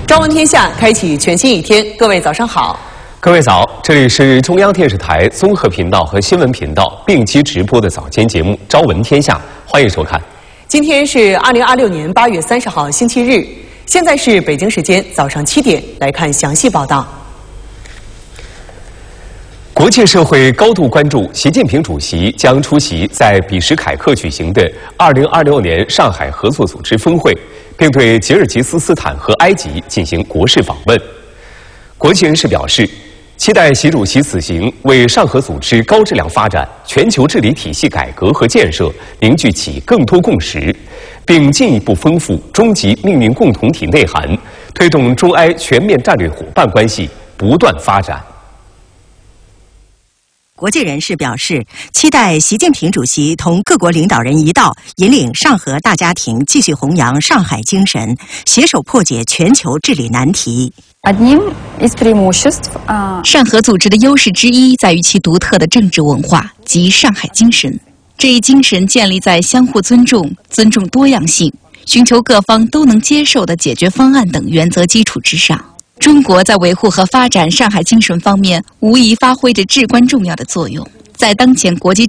朝闻天下，开启全新一天。各位早上好。 各位早，这里是中央电视台综合频道和新闻频道并机直播的早间节目《朝闻天下》，欢迎收看。 今天是2026年8月30号，星期日。现在是北京时间早上7点，来看详细报道。 国际社会高度关注习近平主席将出席在比什凯克举行的2026年上海合作组织峰会，并对吉尔吉斯斯坦和埃及进行国事访问。国际人士表示，期待习主席此行为上合组织高质量发展、全球治理体系改革和建设凝聚起更多共识，并进一步丰富终极命运共同体内涵，推动中埃全面战略伙伴关系不断发展。 国际人士表示，期待习近平主席同各国领导人一道，引领上合大家庭继续弘扬上海精神，携手破解全球治理难题。 上合组织的优势之一在于其独特的政治文化及上海精神。这一精神建立在相互尊重、尊重多样性、寻求各方都能接受的解决方案等原则基础之上。中国在维护和发展上海精神方面，无疑发挥着至关重要的作用。在当前国际